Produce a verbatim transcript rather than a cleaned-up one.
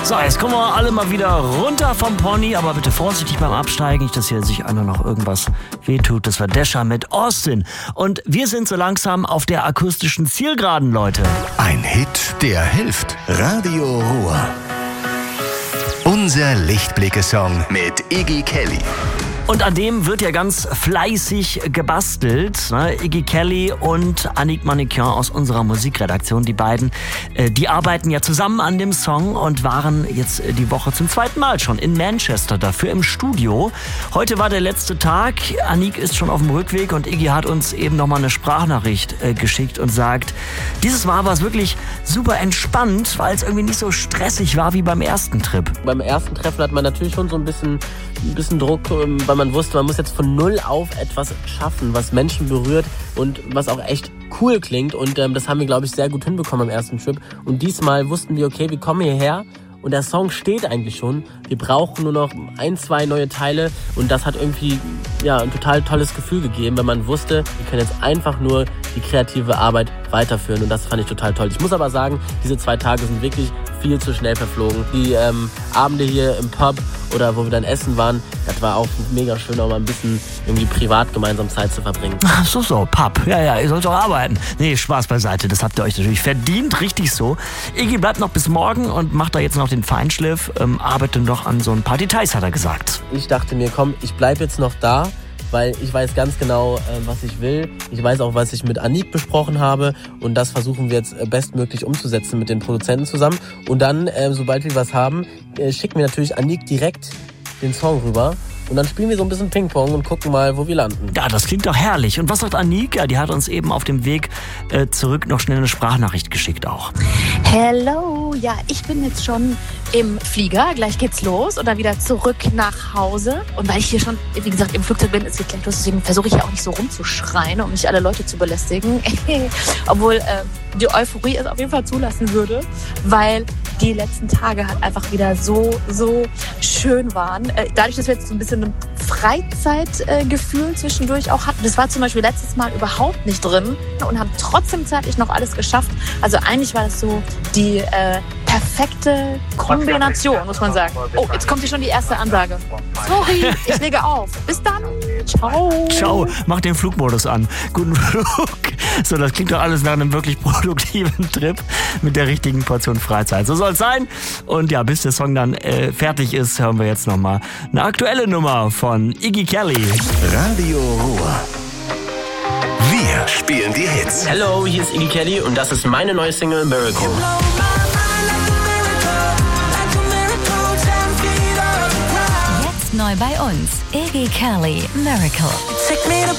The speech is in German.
So, jetzt kommen wir alle mal wieder runter vom Pony, aber bitte vorsichtig beim Absteigen, nicht, dass hier sich einer noch irgendwas wehtut. Das war Desha mit Austin. Und wir sind so langsam auf der akustischen Zielgeraden, Leute. Ein Hit, der hilft. Radio Ruhr. Unser Lichtblicke-Song mit Iggy Kelly. Und an dem wird ja ganz fleißig gebastelt. Ne? Iggy Kelly und Annick Mannequin aus unserer Musikredaktion, die beiden, äh, die arbeiten ja zusammen an dem Song und waren jetzt äh, die Woche zum zweiten Mal schon in Manchester dafür im Studio. Heute war der letzte Tag. Annick ist schon auf dem Rückweg und Iggy hat uns eben nochmal eine Sprachnachricht äh, geschickt und sagt, dieses Mal war es wirklich super entspannt, weil es irgendwie nicht so stressig war wie beim ersten Trip. Beim ersten Treffen hat man natürlich schon so ein bisschen, ein bisschen Druck, weil man wusste, man muss jetzt von null auf etwas schaffen, was Menschen berührt und was auch echt cool klingt. Und ähm, das haben wir, glaube ich, sehr gut hinbekommen am ersten Trip. Und diesmal wussten wir, okay, wir kommen hierher und der Song steht eigentlich schon. Wir brauchen nur noch ein, zwei neue Teile und das hat irgendwie ja, ein total tolles Gefühl gegeben, weil man wusste, wir können jetzt einfach nur die kreative Arbeit weiterführen und das fand ich total toll. Ich muss aber sagen, diese zwei Tage sind wirklich viel zu schnell verflogen. Die ähm, Abende hier im Pub oder wo wir dann essen waren, das war auch mega schön, auch mal ein bisschen irgendwie privat gemeinsam Zeit zu verbringen. Ach so, so, Pub. Ja, ja, ihr sollt auch arbeiten. Nee, Spaß beiseite, das habt ihr euch natürlich verdient, richtig so. Iggy bleibt noch bis morgen und macht da jetzt noch den Feinschliff, ähm, arbeitet noch an so ein paar Details, hat er gesagt. Ich dachte mir, komm, ich bleib jetzt noch da, weil ich weiß ganz genau, äh, was ich will. Ich weiß auch, was ich mit Annick besprochen habe und das versuchen wir jetzt äh, bestmöglich umzusetzen mit den Produzenten zusammen. Und dann, äh, sobald wir was haben, äh, schicken wir natürlich Annick direkt den Song rüber. Und dann spielen wir so ein bisschen Ping-Pong und gucken mal, wo wir landen. Ja, das klingt doch herrlich. Und was sagt Annick? Ja, die hat uns eben auf dem Weg äh, zurück noch schnell eine Sprachnachricht geschickt auch. Hello, ja, ich bin jetzt schon im Flieger. Gleich geht's los und dann wieder zurück nach Hause. Und weil ich hier schon, wie gesagt, im Flugzeug bin, es geht gleich los. Deswegen versuche ich ja auch nicht so rumzuschreien, um nicht alle Leute zu belästigen. Obwohl äh, die Euphorie es auf jeden Fall zulassen würde, weil die letzten Tage halt einfach wieder so, so schön waren. Äh, dadurch, dass wir jetzt so ein bisschen ein Freizeitgefühl äh, zwischendurch auch hatten. Das war zum Beispiel letztes Mal überhaupt nicht drin und haben trotzdem zeitlich noch alles geschafft. Also eigentlich war das so die äh, perfekte Kombination, muss man sagen. Oh, jetzt kommt hier schon die erste Ansage. Sorry, ich lege auf. Bis dann. Ciao. Ciao. Mach den Flugmodus an. Guten Flug. So, das klingt doch alles nach einem wirklich produktiven Trip mit der richtigen Portion Freizeit. So soll es sein. Und ja, bis der Song dann äh, fertig ist, hören wir jetzt nochmal eine aktuelle Nummer von Iggy Kelly. Radio Ruhr. Wir spielen die Hits. Hello, hier ist Iggy Kelly und das ist meine neue Single Miracle. Jetzt neu bei uns, Iggy Kelly, Miracle. Take me to